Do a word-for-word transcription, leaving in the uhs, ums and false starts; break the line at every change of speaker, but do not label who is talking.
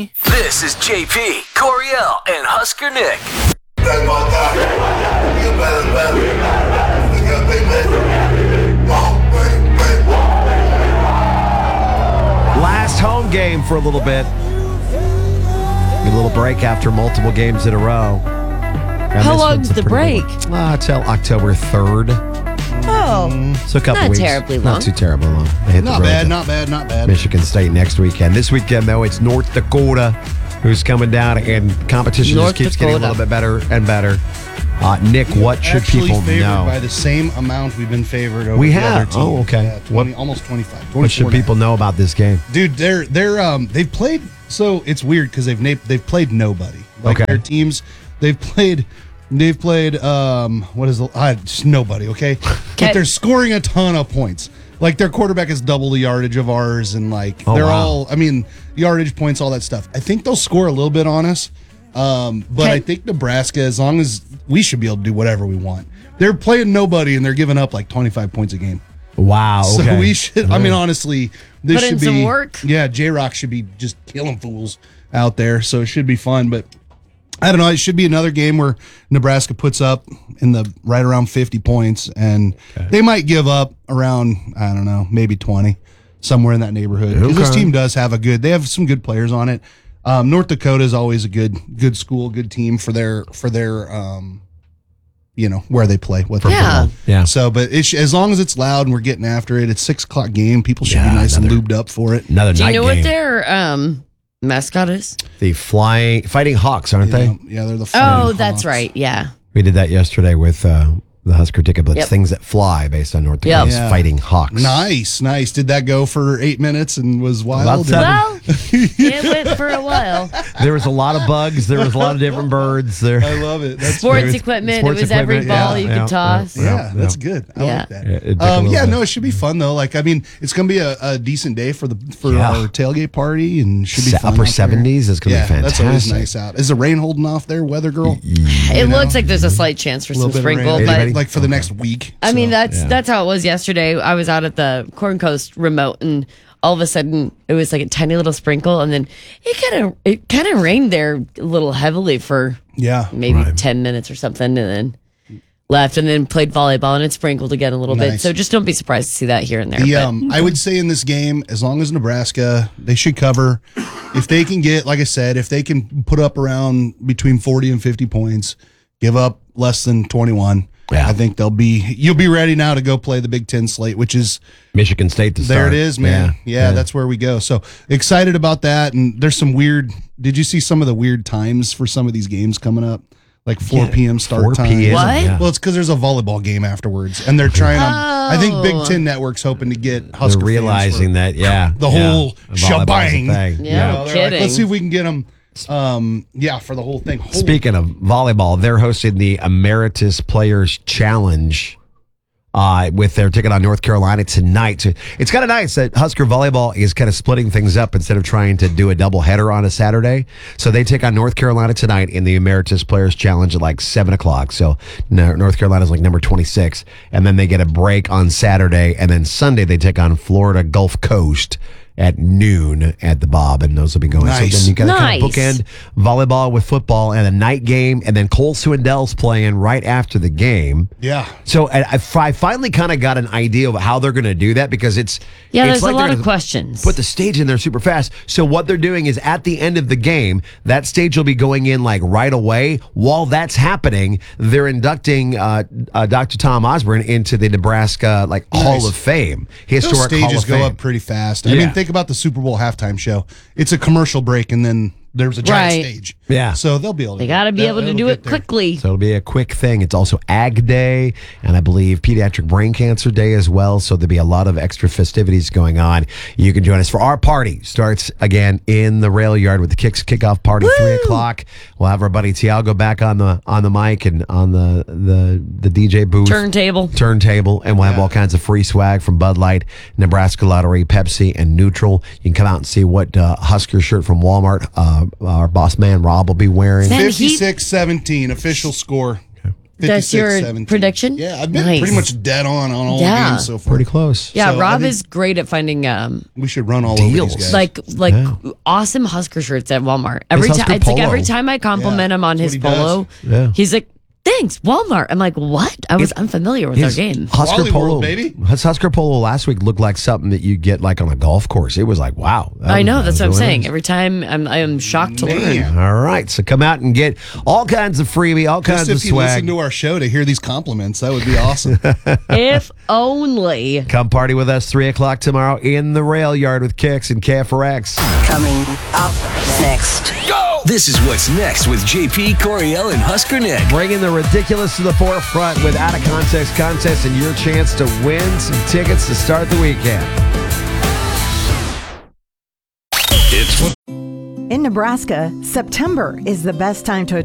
This is J P, Coriel, and Husker Nick.
Last home game for a little bit. A little break after multiple games in a row. And
How
this
long's
one's a
the
pretty
break?
good one. Uh, till October third.
Oh,
So a couple
Not
weeks.
terribly long.
Not too terribly long. They hit the
Not
road
bad,
to
not bad, not bad.
Michigan State next weekend. This weekend, though, it's North Dakota who's coming down, and competition
North
just keeps getting a
Dakota.
little bit better and better. Uh, Nick, what should
Actually
people
favored
know?
by the same amount we've been favored over
We
the
have?
other team.
Oh, okay.
Yeah, twenty, almost twenty-five.
What should
twenty-four
people
now.
know about this game?
Dude, they're they're um they've played, so it's weird because they've na- they've played nobody. Like
Okay.
their teams, they've played they've played um what is the uh, just nobody, okay? But
Okay.
they're scoring a ton of points. Like their quarterback is double the yardage of ours, and like
Oh,
they're
wow.
all I mean, yardage points, all that stuff. I think they'll score a little bit on us. Um, but
Okay.
I think Nebraska, as long as we should be able to do whatever we want. They're playing nobody and they're giving up like twenty-five points a game.
Wow.
So
Okay.
we should. I mean, honestly, this
Put in
should be
some work.
Yeah, J Rock should be just killing fools out there. So it should be fun. But I don't know. It should be another game where Nebraska puts up in the right around fifty points, and they might give up around I don't know, maybe twenty, somewhere in that neighborhood. 'Cause this
Okay.
team does have a good. They have some good players on it. Um, North Dakota is always a good good school, good team for their for their um, you know where they play. What they
Yeah.
play.
Yeah.
So, but it sh- as long as it's loud and we're getting after it, it's six o'clock game. People should
Yeah,
be nice
another-
and lubed up for it.
Another
do you
night
know
game.
what their um, mascot is?
The flying, fighting Hawks, aren't
You
they?
know? Yeah, they're the.
Oh,
Flying
that's
Hawks.
right. Yeah.
We did that yesterday with uh, the Husker Ticket Blitz.
Yep.
Things that fly based on North Dakota's
Yeah.
fighting Hawks.
Nice, nice. Did that go for eight minutes and was wild?
About seven.
Well, it went for a while.
There was a lot of bugs. There was a lot of different birds. There.
I love it. That's
Sports
was-
equipment.
sports
it was every
equipment,
ball
yeah,
you
yeah,
could toss.
yeah.
yeah, that's good. I
Yeah.
like that.
Yeah, it took a
um,
little
yeah,
bit.
no, it should be fun though. Like, I mean, it's gonna be a, a decent day for the for
Yeah.
our tailgate party, and should be
Se-
fun
upper
out there.
seventies is gonna be
yeah, That's always
fantastic.
nice out. Is the rain holding off there, weather girl?
It looks like there's a slight chance for
A little
some
bit of
sprinkle,
rain.
but
Anybody?
like for the next week.
I mean
so.
that's
Yeah.
that's how it was yesterday. I was out at the Corn Coast remote, and all of a sudden it was like a tiny little sprinkle, and then it kind of it kind of rained there a little heavily for
yeah,
maybe
Right.
ten minutes or something, and then left, and then played volleyball, and it sprinkled again a little bit.
Nice.
So just don't be surprised to see that here and there.
The,
but-
um, I would say in this game, as long as Nebraska, they should cover. If they can get, like I said, if they can put up around between forty and fifty points, give up less than twenty-one,
Yeah.
I think they'll be. You'll be ready now to go play the Big Ten slate, which is
Michigan State to start.
there. It is, man. Yeah,
Yeah.
that's where we go. So excited about that. And there's some weird. Did you see some of the weird times for some of these games coming up? Like four p.m. start
four
time.
p.m.,
What?
yeah.
Well, it's because there's a volleyball game afterwards, and they're trying to. I think
Oh.
Big Ten Network's hoping to get
They're
Husker fans
realizing
for
that, yeah.
the
yeah.
whole
Volleyball's a
shebang.
thing.
Yeah.
You know,
No
they're like,
kidding.
let's see if we can get them. Um, yeah, for the whole thing. Holy-
Speaking of volleyball, they're hosting the Emeritus Players Challenge uh, with their ticket on North Carolina tonight. So it's kind of nice that Husker volleyball is kind of splitting things up instead of trying to do a double header on a Saturday. So they take on North Carolina tonight in the Emeritus Players Challenge at like seven o'clock. So no- North Carolina's like number twenty-six. And then they get a break on Saturday. And then Sunday they take on Florida Gulf Coast at noon at the Bob, and those will be going.
Nice.
So then you got to kind of
Nice.
bookend volleyball with football and a night game, and then Cole Swindell's playing right after the game.
Yeah.
So I, I I finally kind of got an idea of how they're going to do that because it's
yeah,
it's
there's
like
a lot
they're
of
gonna
questions.
Put the stage in there super fast. So what they're doing is at the end of the game, that stage will be going in like right away. While that's happening, they're inducting uh, uh, Doctor Tom Osborne into the Nebraska like Hall
Nice.
of Fame,
Those
historic Hall
stages
of
go
Fame.
up pretty fast. I
Yeah.
mean, think about the Super Bowl halftime show. It's a commercial break, and then there's a giant
Right.
stage.
Yeah.
So they'll be able to.
they got to be
they'll-
able to
it'll
do
get
it
there.
quickly.
So it'll be a quick thing. It's also Ag Day, and I believe Pediatric Brain Cancer Day as well. So there'll be a lot of extra festivities going on. You can join us for our party. Starts again in the rail yard with the kicks kickoff party three o'clock. We'll have our buddy Tiago back on the on the mic and on the the the D J booth.
Turntable.
Turntable, and we'll have all kinds of free swag from Bud Light, Nebraska Lottery, Pepsi, and Neutral. You can come out and see what uh, Husker shirt from Walmart uh, our boss man Rob will be wearing.
Man, he-
fifty-six seventeen official score.
That's your
seventeen.
prediction?
Yeah, I've been
Nice.
pretty much dead on on all
Yeah.
games so far.
Pretty close.
Yeah,
So I
Rob
think-
is great at finding um
We should run all
Deals.
over these guys.
like like
Yeah.
awesome Husker shirts at Walmart. Every
His
time
Husker
it's like
polo.
every time I compliment
Yeah,
him on
that's
his
what he does.
polo,
Yeah.
he's like, "Thanks, Walmart." I'm like, "What?" I was unfamiliar with
His
our game.
Husker
Wally
Polo,
World, baby.
His Husker Polo last week looked like something that you get like on a golf course. It was like, wow. That
I
was-
know
that
that's
was
what I'm
really
saying.
nice.
Every time I'm I am shocked to learn.
Man.
All right, so come out and get all kinds of freebie, all kinds
Just
of
if you
swag.
listen to our show to hear these compliments, that would be awesome.
If only.
Come party with us three o'clock tomorrow in the rail yard with Kicks and K F R X.
Coming up next.
Go! This is what's next with J P, Coriel, and Husker Nick.
Bringing the ridiculous to the forefront with out of context contests and your chance to win some tickets to start the weekend.
In Nebraska, September is the best time to